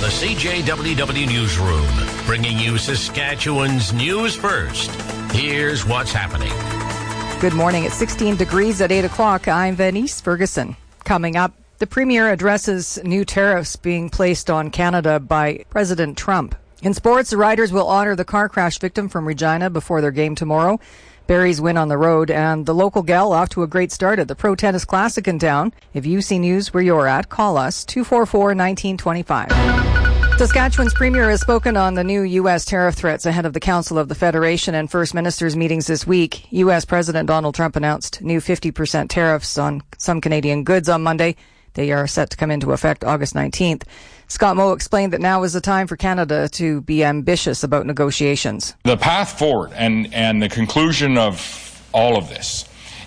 the CJWW Newsroom, bringing you Saskatchewan's news first. Here's what's happening. Good morning. It's 16 degrees at 8 o'clock. I'm Venice Ferguson. Coming up, the Premier addresses new tariffs being placed on Canada by President Trump. In sports, the Riders will honor the car crash victim from Regina before their game tomorrow. Barrie's win on the road, and the local gal off to a great start at the Pro Tennis Classic in town. If you see news where you're at, call us 244-1925. Saskatchewan's Premier has spoken on the new U.S. tariff threats ahead of the Council of the Federation and First Ministers meetings this week. U.S. President Donald Trump announced new 50% tariffs on some Canadian goods on Monday. They are set to come into effect August 19th. Scott Moe explained that now is the time for Canada to be ambitious about negotiations. The path forward and the conclusion of all of this